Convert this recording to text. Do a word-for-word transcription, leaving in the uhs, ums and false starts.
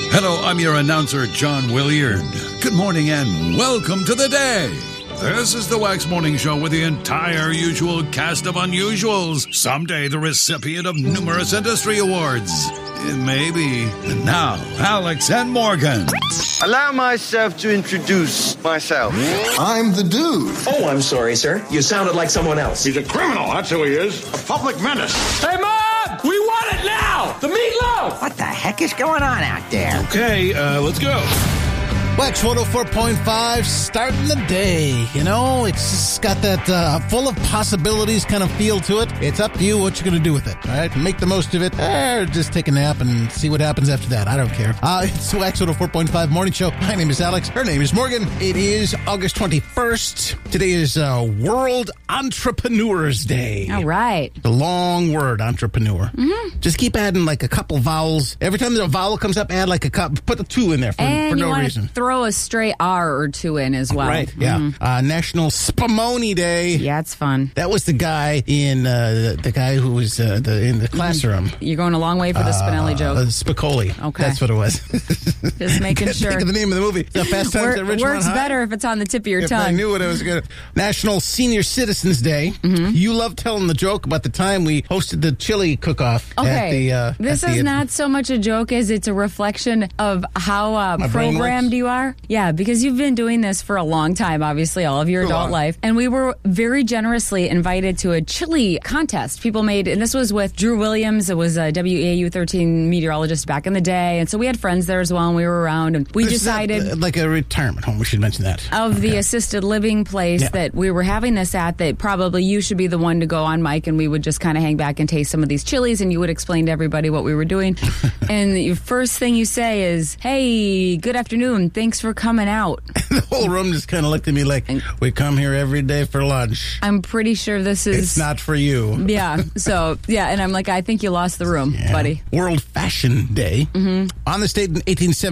Hello, I'm your announcer, John Williard. Good morning and welcome to the day. This is the Wax Morning Show with the entire usual cast of unusuals. Someday the recipient of numerous industry awards. Maybe. And now, Alex and Morgan. Allow myself to introduce myself. I'm the dude. Oh, I'm sorry, sir. You sounded like someone else. He's a criminal, that's who he is. A public menace. Hey, Mom! We want it now! The meatloaf! What the heck is going on out there? Okay, uh, let's go. Wax one oh four point five, starting the day. You know, it's just got that uh, full of possibilities kind of feel to it. It's up to you what you're going to do with it, all right? Make the most of it, or just take a nap and see what happens after that. I don't care. Uh, it's the Wax one oh four point five Morning Show. My name is Alex. Her name is Morgan. It is August twenty-first. Today is uh, World Entrepreneurs Day. All right. The long word, entrepreneur. Mm-hmm. Just keep adding like a couple vowels. Every time a vowel comes up, add like a couple, put the two in there for, and for you no want reason. To throw a stray R or two in as well. Right, yeah. Mm-hmm. Uh, National Spumoni Day. Yeah, it's fun. That was the guy in, uh, the, the guy who was uh, the, in the classroom. You're going a long way for the Spinelli joke. Uh, Spicoli. Okay. That's what it was. Just making Can't sure. Think of the name of the movie. The Fast Times at Ridgemont Works High. better if it's on the tip of your If tongue. I knew what I was going to. National Senior Citizens Day. Mm-hmm. You love telling the joke about the time we hosted the chili cook-off. Okay. At the, uh, this at is the, not so much a joke as it's a reflection of how uh, programmed you are. Yeah, because you've been doing this for a long time, obviously, all of your Too adult long. life. And we were very generously invited to a chili contest. People made, and this was with Drew Williams. It was a W E A U thirteen meteorologist back in the day. And so we had friends there as well, and we were around. And we This is decided... That, uh, like a retirement home. We should mention that. Of Okay. the assisted living place Yeah. that we were having this at, that probably you should be the one to go on mic, and we would just kind of hang back and taste some of these chilies, and you would explain to everybody what we were doing. And the first thing you say is, "Hey, good afternoon. Thanks for coming out." The whole room just kind of looked at me like, we come here every day for lunch. I'm pretty sure this is... It's not for you. Yeah. So, yeah. And I'm like, I think you lost the room, Yeah. buddy. World Fashion Day. Mm-hmm. On this date in eighteen seventy.